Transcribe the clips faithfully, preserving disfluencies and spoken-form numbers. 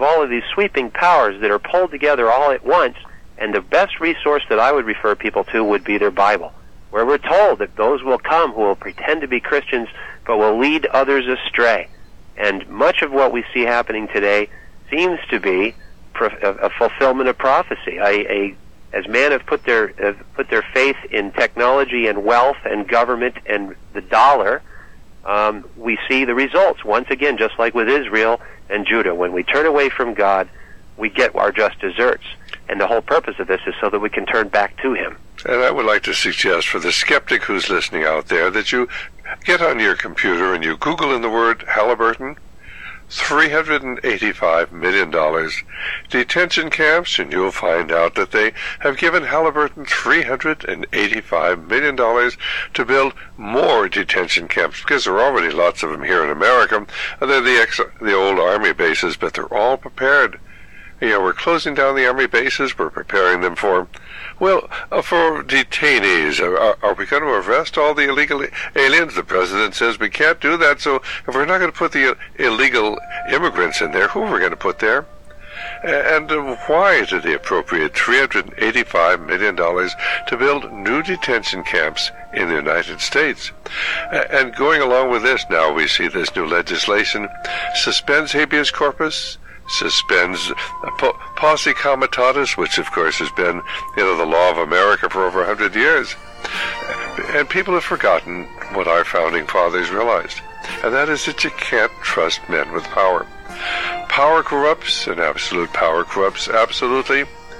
have all of these sweeping powers that are pulled together all at once, and the best resource that I would refer people to would be their Bible, where we're told that those will come who will pretend to be Christians but will lead others astray. And much of what we see happening today seems to be a fulfillment of prophecy. A, a, as men have put their have put their faith in technology and wealth and government and the dollar, um, we see the results once again, just like with Israel and Judah. When we turn away from God, we get our just deserts. And the whole purpose of this is so that we can turn back to Him. And I would like to suggest for the skeptic who's listening out there that you get on your computer and you Google in the word Halliburton, three hundred eighty-five million dollars detention camps, and you'll find out that they have given Halliburton three hundred eighty-five million dollars to build more detention camps, because there are already lots of them here in America. They're the, ex- the old Army bases, but they're all prepared. You know, we're closing down the Army bases. We're preparing them for, well, uh, for detainees. Are, are we going to arrest all the illegal aliens? The president says we can't do that. So if we're not going to put the illegal immigrants in there, who are we going to put there? And uh, why did they appropriate three hundred eighty-five million dollars to build new detention camps in the United States? And going along with this, now we see this new legislation suspends habeas corpus, suspends uh, posse comitatus, which of course has been, you know, the law of America for over a hundred years. And people have forgotten what our founding fathers realized, and that is that you can't trust men with power. Power corrupts, and absolute power corrupts absolutely,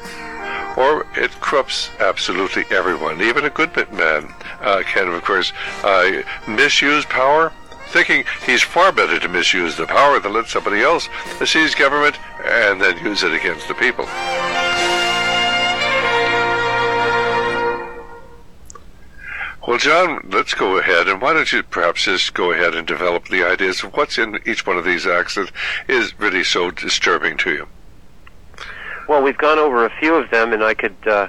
or it corrupts absolutely everyone. Even a good man uh, can, of course, uh, misuse power, thinking he's far better to misuse the power than let somebody else seize government and then use it against the people. Well, John, let's go ahead, and why don't you perhaps just go ahead and develop the ideas of what's in each one of these acts that is really so disturbing to you? Well, we've gone over a few of them, and I could... Uh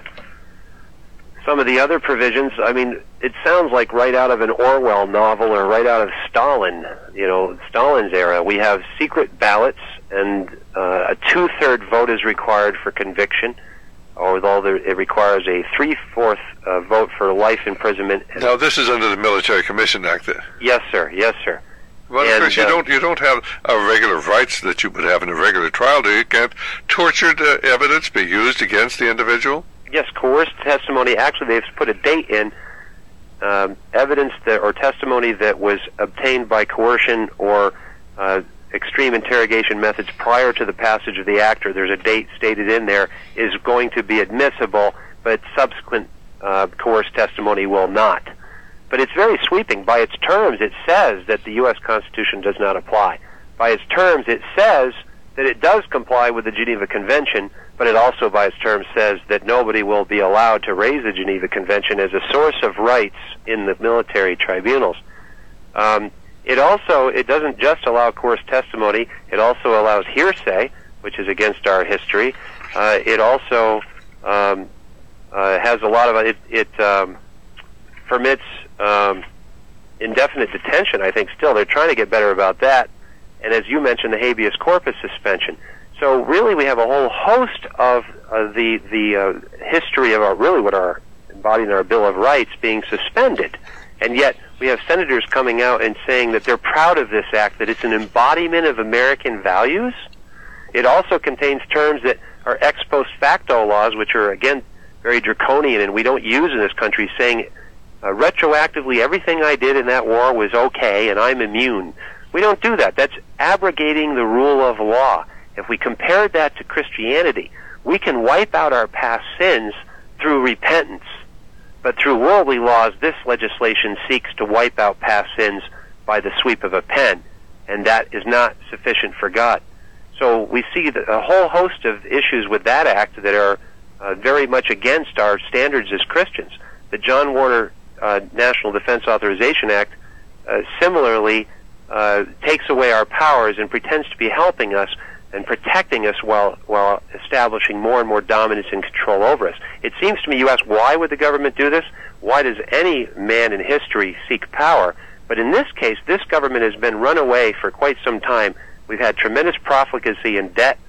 Some of the other provisions, I mean, it sounds like right out of an Orwell novel or right out of Stalin, you know, Stalin's era. We have secret ballots, and uh, a two-third vote is required for conviction, although there, it requires a three-fourth uh, vote for life imprisonment. Now, this is under the Military Commission Act. Yes, sir. Yes, sir. Well, of and, course, you uh, don't you don't have uh, regular rights that you would have in a regular trial, do you? Can't tortured uh, evidence be used against the individual? Yes, coerced testimony. Actually, they've put a date in. Um, evidence that or testimony that was obtained by coercion or uh, extreme interrogation methods prior to the passage of the act, or there's a date stated in there, is going to be admissible, but subsequent uh, coerced testimony will not. But it's very sweeping. By its terms, it says that the U S Constitution does not apply. By its terms, it says that it does comply with the Geneva Convention, but it also, by its terms, says that nobody will be allowed to raise the Geneva Convention as a source of rights in the military tribunals. Um, it also, it doesn't just allow coerced testimony, it also allows hearsay, which is against our history. Uh, it also um, uh, has a lot of, it, it um, permits um, indefinite detention, I think still. They're trying to get better about that. And as you mentioned, the habeas corpus suspension. So really, we have a whole host of uh, the the uh, history of our really what are embodied in our Bill of Rights being suspended, and yet we have senators coming out and saying that they're proud of this act, that it's an embodiment of American values. It also contains terms that are ex post facto laws, which are again very draconian, and we don't use in this country, saying uh, retroactively everything I did in that war was okay and I'm immune. We don't do that. That's abrogating the rule of law. If we compared that to Christianity, we can wipe out our past sins through repentance. But through worldly laws, this legislation seeks to wipe out past sins by the sweep of a pen, and that is not sufficient for God. So we see a whole host of issues with that act that are uh, very much against our standards as Christians. The John Warner uh, National Defense Authorization Act uh, similarly uh, takes away our powers and pretends to be helping us and protecting us while while establishing more and more dominance and control over us. It seems to me, you ask, why would the government do this? Why does any man in history seek power? But in this case, this government has been run away for quite some time. We've had tremendous profligacy and debt